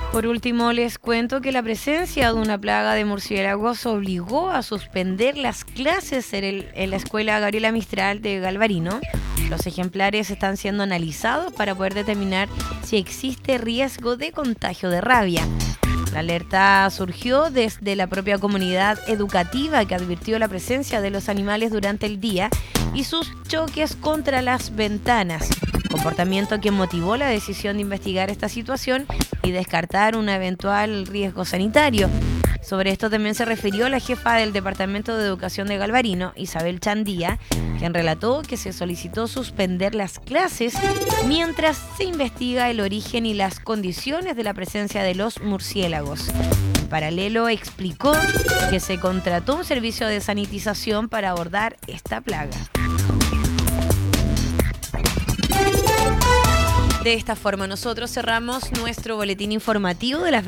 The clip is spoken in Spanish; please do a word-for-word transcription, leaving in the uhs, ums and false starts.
Por último, les cuento que la presencia de una plaga de murciélagos obligó a suspender las clases en, el- en la escuela Gabriela Mistral de Galvarino. Los ejemplares están siendo analizados para poder determinar si existe riesgo de contagio de rabia. La alerta surgió desde la propia comunidad educativa que advirtió la presencia de los animales durante el día y sus choques contra las ventanas, comportamiento que motivó la decisión de investigar esta situación y descartar un eventual riesgo sanitario. Sobre esto también se refirió la jefa del Departamento de Educación de Galvarino, Isabel Chandía, quien relató que se solicitó suspender las clases mientras se investiga el origen y las condiciones de la presencia de los murciélagos. En paralelo, explicó que se contrató un servicio de sanitización para abordar esta plaga. De esta forma, nosotros cerramos nuestro boletín informativo de las